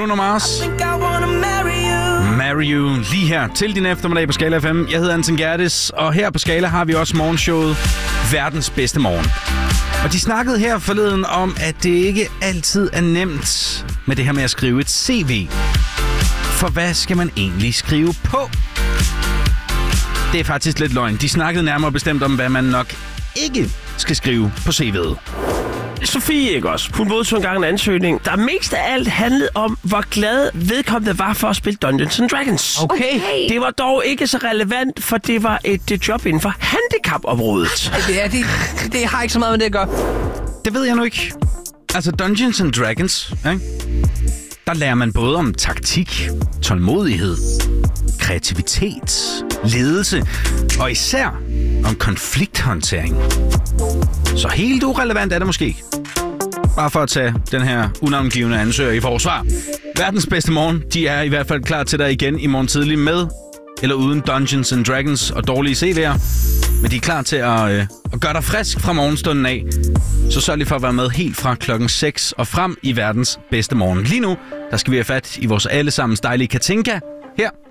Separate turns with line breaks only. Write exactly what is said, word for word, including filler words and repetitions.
Bruno Mars. Marry You lige her til din eftermiddag på Skala F M. Jeg hedder Anton Gerdes, og her på Skala har vi også morgenshowet Verdens Bedste Morgen. Og de snakkede her forleden om, at det ikke altid er nemt med det her med at skrive et C V. For hvad skal man egentlig skrive på? Det er faktisk lidt løgn. De snakkede nærmere bestemt om, hvad man nok ikke skal skrive på C V'et.
Sofie, ikke også? Hun modtog engang en ansøgning, der mest af alt handlede om, hvor glad vedkommende var for at spille Dungeons and Dragons.
Okay.
Det var dog ikke så relevant, for det var et, et job inden for handicapområdet.
Ja, det, det har ikke så meget med det at gøre.
Det ved jeg nu ikke. Altså Dungeons and Dragons, ikke? Der lærer man både om taktik, tålmodighed, kreativitet, ledelse og især om konflikthåndtering. Så helt urelevant er det måske ikke. Bare for at tage den her unavngivende ansøger i forsvar. Verdens bedste morgen, de er i hvert fald klar til dig igen i morgen tidlig med eller uden Dungeons and Dragons og dårlige C V'er. Men de er klar til at, øh, at gøre dig frisk fra morgenstunden af. Så sørg lige for at være med helt fra klokken seks og frem i verdens bedste morgen. Lige nu, der skal vi have fat i vores allesammens dejlige Katinka her